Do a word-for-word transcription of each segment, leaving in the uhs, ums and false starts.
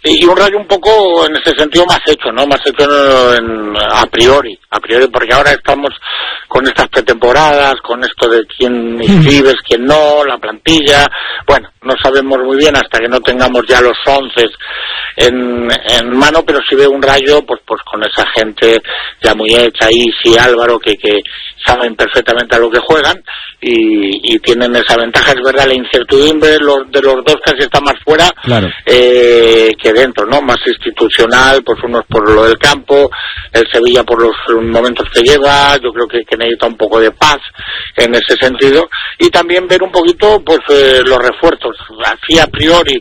y un Rayo un poco en ese sentido más hecho, ¿no? Más hecho en, a priori, a priori, porque ahora estamos con estas pretemporadas, con esto de quién inscribes, quién no, la plantilla, bueno, no sabemos muy bien hasta que no tengamos ya los once en, en mano, pero si veo un Rayo, pues pues con esa gente ya muy hecha, Isi, Álvaro, que, que saben perfectamente a lo que juegan y, y tienen esa ventaja. Es verdad, la incertidumbre los, de los dos casi está más fuera, claro, eh, que dentro, ¿no? Más institucional, pues unos por lo del campo, el Sevilla por los momentos que lleva, yo creo que, que necesita un poco de paz en ese sentido, y también ver un poquito pues eh, los refuerzos. Así a priori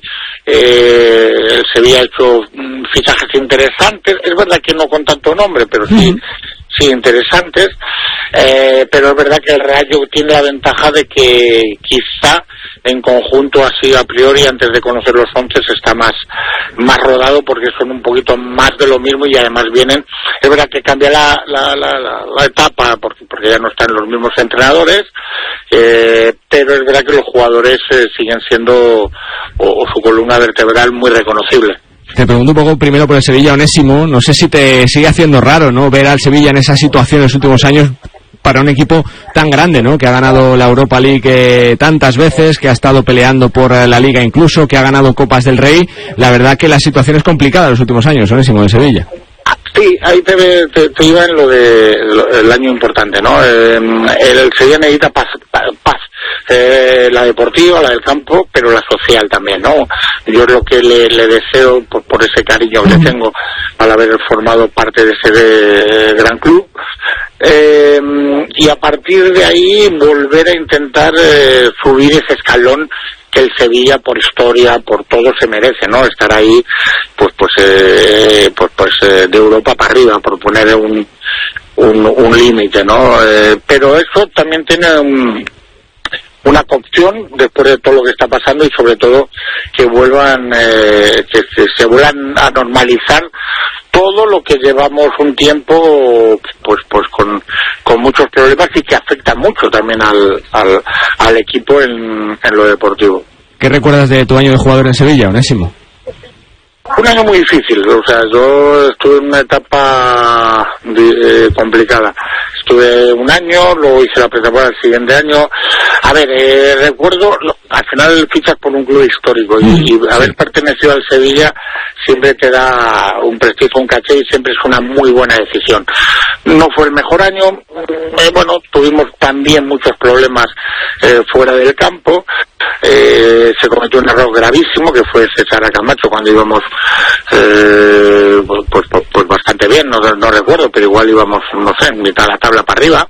eh, el Sevilla ha hecho mm, fichajes interesantes, es verdad que no con tanto nombre, pero sí, sí interesantes, eh, pero es verdad que el Rayo tiene la ventaja de que quizá en conjunto, así a priori, antes de conocer los once, está más más rodado porque son un poquito más de lo mismo y además vienen, es verdad que cambia la la, la, la, la etapa porque, porque ya no están los mismos entrenadores, eh, pero es verdad que los jugadores eh, siguen siendo, o, o su columna vertebral, muy reconocible. Te pregunto un poco primero por el Sevilla, Onésimo, no sé si te sigue haciendo raro, ¿no?, ver al Sevilla en esa situación en los últimos años para un equipo tan grande, ¿no?, que ha ganado la Europa League eh, tantas veces, que ha estado peleando por eh, la Liga incluso, que ha ganado Copas del Rey. La verdad que la situación es complicada en los últimos años, Onésimo, de Sevilla. Sí, ahí te, te, te iba en lo de lo, el año importante, ¿no? Eh, el, el Sevilla necesita paz, paz. Eh, la deportiva, la del campo, pero la social también, ¿no? Yo es lo que le, le deseo por, por ese cariño que le tengo al haber formado parte de ese de, gran club, eh, y a partir de ahí volver a intentar eh, subir ese escalón que el Sevilla, por historia, por todo, se merece, ¿no? Estar ahí, pues pues eh, pues, pues eh, de Europa para arriba, por poner un un, un límite, ¿no? Eh, pero eso también tiene un, una cocción después de todo lo que está pasando y sobre todo que vuelvan, eh, que, que se vuelvan a normalizar todo lo que llevamos un tiempo pues pues con, con muchos problemas y que afecta mucho también al, al, al equipo en, en lo deportivo. ¿Qué recuerdas de tu año de jugador en Sevilla, Onésimo? Un año muy difícil, o sea, yo estuve en una etapa eh, complicada. Estuve un año, luego hice la pretemporada el siguiente año. A ver, eh, recuerdo, lo, al final fichas por un club histórico y, y haber pertenecido al Sevilla siempre te da un prestigio, un caché y siempre es una muy buena decisión. No fue el mejor año, eh, bueno, tuvimos también muchos problemas eh, fuera del campo. Eh, se cometió un error gravísimo que fue cesar a Camacho cuando íbamos eh, pues, pues, pues bastante bien, no, no recuerdo, pero igual íbamos, no sé, en mitad de la tabla para arriba.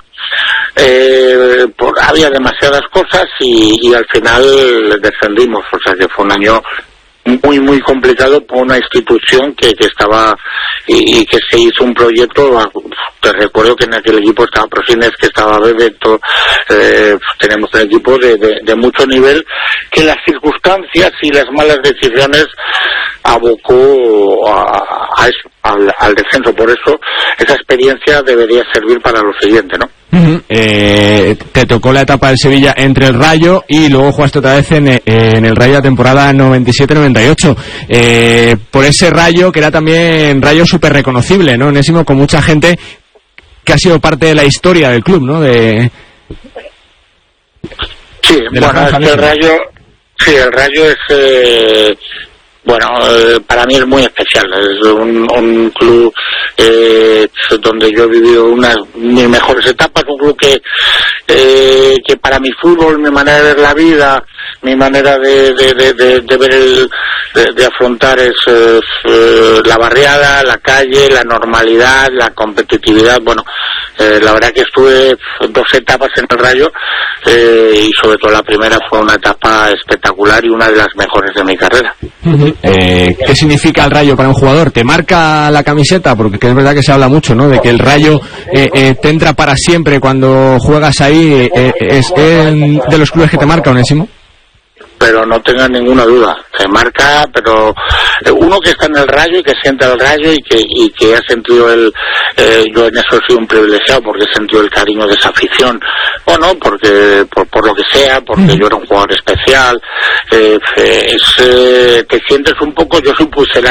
Eh, por, había demasiadas cosas y, y al final descendimos, o sea que fue un año muy muy complicado por una institución que, que estaba y, y que se hizo un proyecto. Te recuerdo que en aquel equipo estaba Prosines, que estaba Bebeto, eh, tenemos un equipo de, de, de mucho nivel que las circunstancias y las malas decisiones abocó a, a eso, al, al descenso. Por eso esa experiencia debería servir para lo siguiente, ¿no? Uh-huh. Eh, te tocó la etapa del Sevilla entre el Rayo y luego jugaste otra vez en, en el Rayo la temporada noventa y siete noventa y ocho. Eh, por ese Rayo que era también Rayo súper reconocible, ¿no, Onésimo? Con mucha gente que ha sido parte de la historia del club, ¿no? De, sí, de bueno, es que el Rayo, sí, el Rayo es... Eh... Bueno, eh, para mí es muy especial, es un, un club eh, donde yo he vivido unas mis mejores etapas, un club que eh, que para mi fútbol, mi manera de ver la vida, mi manera de de, de, de, de ver el de, de afrontar es eh, la barriada, la calle, la normalidad, la competitividad. Bueno, eh, la verdad que estuve dos etapas en el Rayo eh, y sobre todo la primera fue una etapa espectacular y una de las mejores de mi carrera. Uh-huh. Eh, ¿Qué significa el Rayo para un jugador? ¿Te marca la camiseta? Porque es verdad que se habla mucho, ¿no?, de que el Rayo eh, eh, te entra para siempre cuando juegas ahí. Eh, ¿Es eh, de los clubes que te marca, Onésimo? Pero no tengas ninguna duda, se marca, pero uno que está en el Rayo y que siente el Rayo y que y que ha sentido el, eh, yo en eso he sido un privilegiado porque he sentido el cariño de esa afición, bueno, porque por, por lo que sea, porque mm. yo era un jugador especial, eh, es, eh, te sientes un poco, yo soy pucelano